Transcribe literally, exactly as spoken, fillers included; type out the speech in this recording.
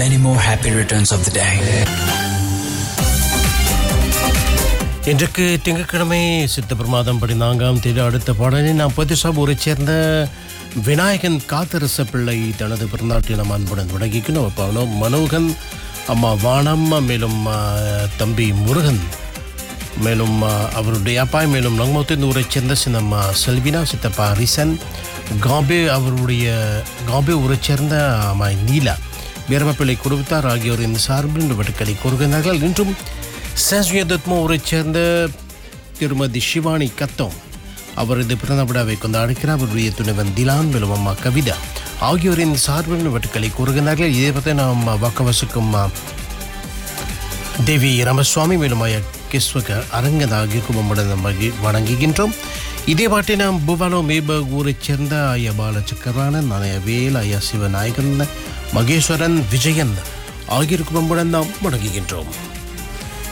many more happy returns of the day. இன்றைக்கு திங்கட்கிழமை சித்தப்பர் மாதம் படி நான்காம் தேதி அடுத்த பாடலை நாம் பொதுசாபூரைச் சேர்ந்த விநாயகன் காத்தரச பிள்ளை தனது பிறந்தாட்டில் நம்ம அன்புடன் தொடங்கிக்கணும். அப்போ மனோகன் அம்மா வானம்மா மேலும் தம்பி முருகன் மேலும் அவருடைய அப்பாய் மேலும் நங்கமத்தின் ஊரைச் சேர்ந்த சின்னம்மா செல்வினா சித்தப்பா ரிசன் காபே அவருடைய காபே ஊரைச் சேர்ந்த அம்மாய் நீலா வீரமப்பிள்ளை குடும்பத்தார் ஆகியோரின் சார்பில் இந்த வட்டுக்களை கூறுகிறார்கள். இன்றும் சாஸ்வியதத்மோ ஊரைச் சேர்ந்த திருமதி சிவானி கத்தோம் அவரது பிறந்த விழாவை கொண்டாடுகிறார். அவருடைய துணைவன் திலான் மேலும் அம்மா கவிதா ஆகியோரின் சார்பில் வட்டுக்களை கூறுகிறார்கள். இதே பற்றி நாம் வாக்கவசுக்கும் தேவி ராமசுவாமி மேலும் ஐயா கிஸ்வக அரங்கன் ஆகியோருக்கும் நம்முடன் வணங்குகின்றோம். இதே பாட்டை நாம் புவனோ மேபர்க் ஊரைச் சேர்ந்த ஐயா பாலச்சக்கரானன் ஐயா வேல் ஐயா சிவநாயகன் மகேஸ்வரன் விஜயன் ஆகியோருக்கும் நம்முடன் நாம் வணங்குகின்றோம்.